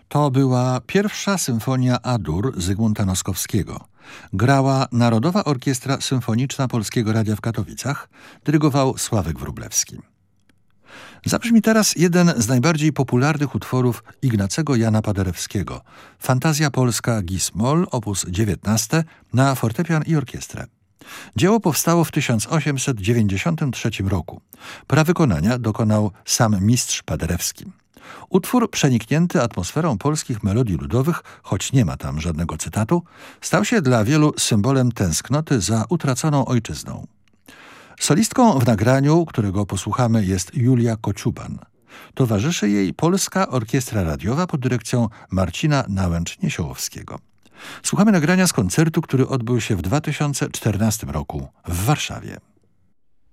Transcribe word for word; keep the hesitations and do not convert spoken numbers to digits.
To była pierwsza symfonia A-dur Zygmunta Noskowskiego. Grała Narodowa Orkiestra Symfoniczna Polskiego Radia w Katowicach, dyrygował Sławek Wróblewski. Zabrzmi teraz jeden z najbardziej popularnych utworów Ignacego Jana Paderewskiego. Fantazja polska Gis-moll, opus dziewiętnaście, na fortepian i orkiestrę. Dzieło powstało w tysiąc osiemset dziewięćdziesiątym trzecim roku. Prawykonania dokonał sam mistrz Paderewski. Utwór, przeniknięty atmosferą polskich melodii ludowych, choć nie ma tam żadnego cytatu, stał się dla wielu symbolem tęsknoty za utraconą ojczyzną. Solistką w nagraniu, którego posłuchamy, jest Julia Kociuban. Towarzyszy jej Polska Orkiestra Radiowa pod dyrekcją Marcina Nałęcz-Niesiołowskiego. Słuchamy nagrania z koncertu, który odbył się w dwa tysiące czternastym roku w Warszawie.